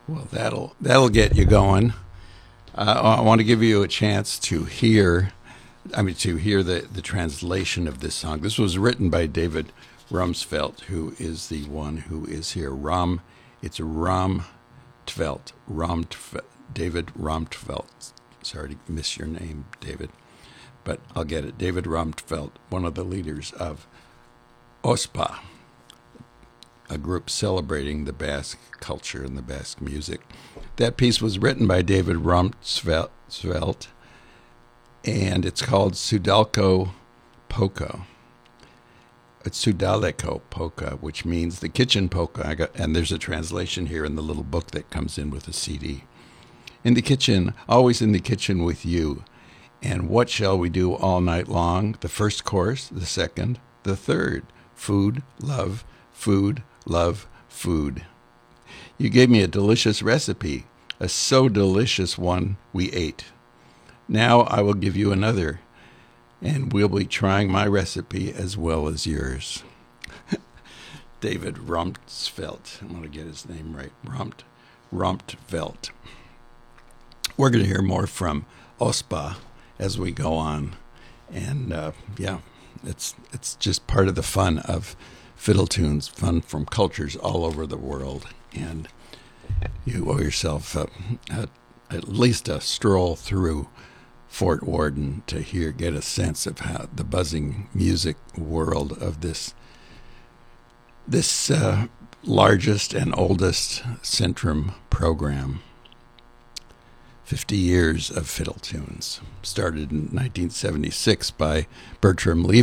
Well, that'll get you going. I want to give you a chance to hear, to hear the translation of this song. This was written by David Rumsfeld, who is the one who is here. It's Ram Tvelt, David Ramtvelt. Sorry to miss your name, David, but I'll get it. David Ramtvelt, one of the leaders of OSPA, a group celebrating the Basque culture and the Basque music. That piece was written by David Rumsfeld, and it's called Sudalco Polka. It's Sudaleko Polka, which means the kitchen polka. And there's a translation here in the little book that comes in with a CD. In the kitchen, always in the kitchen with you. And what shall we do all night long? The first course, the second, the third. Food, love, food, love, food. You gave me a delicious recipe, a so delicious one we ate. Now I will give you another, and we'll be trying my recipe as well as yours. David Rumsfeld. I'm going to get his name right. Rumsfeld. We're going to hear more from OSPA as we go on. And it's just part of the fun of fiddle tunes, fun from cultures all over the world. And you owe yourself at least a stroll through Fort Worden to get a sense of how the buzzing music world of this largest and oldest Centrum program. 50 years of fiddle tunes. Started in 1976 by Bertram